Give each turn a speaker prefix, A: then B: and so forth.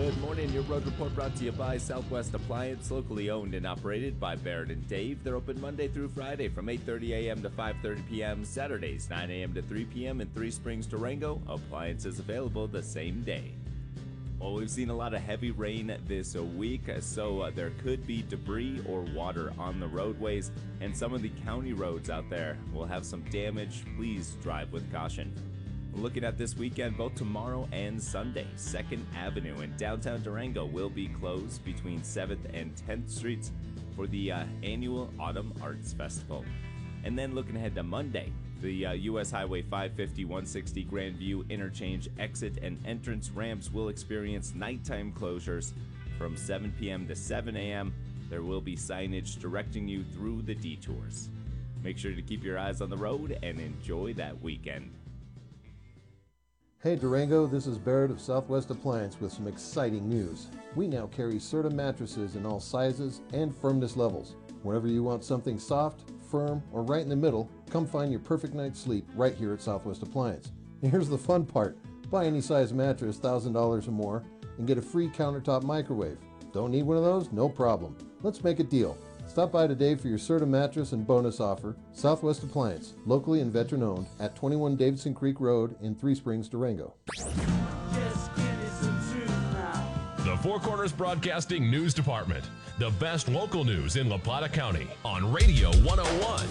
A: Good morning. Your road report brought to you by Southwest Appliance, locally owned and operated by Barrett and Dave. They're open Monday through Friday from 8:30 a.m. to 5:30 p.m., Saturdays 9 a.m. to 3 p.m. in Three Springs, Durango. Appliances available the same day. Well, we've seen a lot of heavy rain this week, so there could be debris or water on the roadways, and some of the county roads out there will have some damage. Please drive with caution. Looking at this weekend, both tomorrow and Sunday, 2nd Avenue in downtown Durango will be closed between 7th and 10th Streets for the annual Autumn Arts Festival. And then looking ahead to Monday, the U.S. Highway 550-160 Grandview interchange exit and entrance ramps will experience nighttime closures from 7 p.m. to 7 a.m. There will be signage directing you through the detours. Make sure to keep your eyes on the road and enjoy that weekend.
B: Hey Durango, this is Barrett of Southwest Appliance with some exciting news. We now carry Serta mattresses in all sizes and firmness levels. Whenever you want something soft, firm, or right in the middle, come find your perfect night's sleep right here at Southwest Appliance. And here's the fun part. Buy any size mattress, $1,000 or more, and get a free countertop microwave. Don't need one of those? No problem. Let's make a deal. Stop by today for your Serta mattress and bonus offer. Southwest Appliance, locally and veteran owned, at 21 Davidson Creek Road in Three Springs, Durango.
C: The Four Corners Broadcasting News Department. The best local news in La Plata County on Radio 101.